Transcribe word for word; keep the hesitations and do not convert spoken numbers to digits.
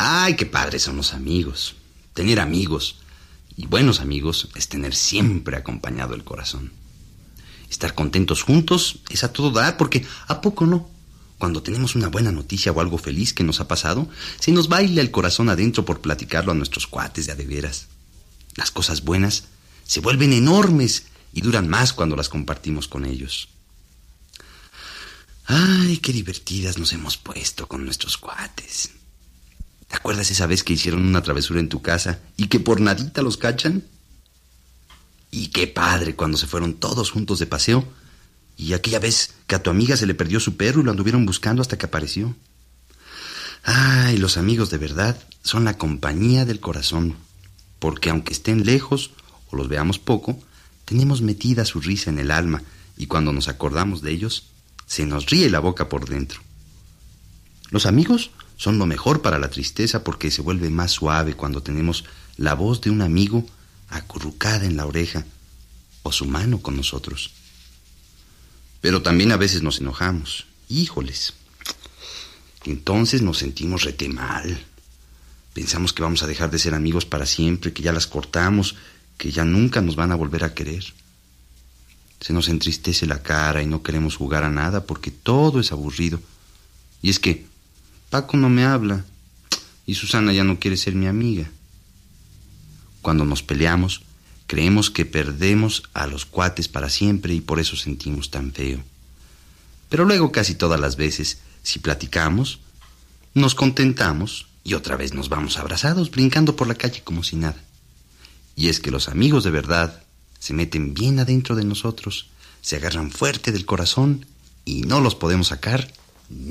Ay, qué padres son los amigos. Tener amigos y buenos amigos es tener siempre acompañado el corazón. Estar contentos juntos es a todo dar, porque ¿a poco no? Cuando tenemos una buena noticia o algo feliz que nos ha pasado, se nos baila el corazón adentro por platicarlo a nuestros cuates de a de veras. Las cosas buenas se vuelven enormes y duran más cuando las compartimos con ellos. Ay, qué divertidas nos hemos puesto con nuestros cuates. ¿Te acuerdas esa vez que hicieron una travesura en tu casa y que por nadita los cachan? Y qué padre cuando se fueron todos juntos de paseo y aquella vez que a tu amiga se le perdió su perro y lo anduvieron buscando hasta que apareció. Ay, los amigos de verdad son la compañía del corazón, porque aunque estén lejos o los veamos poco, tenemos metida su risa en el alma y cuando nos acordamos de ellos, se nos ríe la boca por dentro. Los amigos son lo mejor para la tristeza porque se vuelve más suave cuando tenemos la voz de un amigo acurrucada en la oreja o su mano con nosotros. Pero también a veces nos enojamos. Híjoles. Entonces nos sentimos rete mal. Pensamos que vamos a dejar de ser amigos para siempre, que ya las cortamos, que ya nunca nos van a volver a querer. Se nos entristece la cara y no queremos jugar a nada porque todo es aburrido. Y es que Paco no me habla y Susana ya no quiere ser mi amiga. Cuando nos peleamos, creemos que perdemos a los cuates para siempre y por eso sentimos tan feo. Pero luego casi todas las veces, si platicamos, nos contentamos y otra vez nos vamos abrazados, brincando por la calle como si nada. Y es que los amigos de verdad se meten bien adentro de nosotros, se agarran fuerte del corazón y no los podemos sacar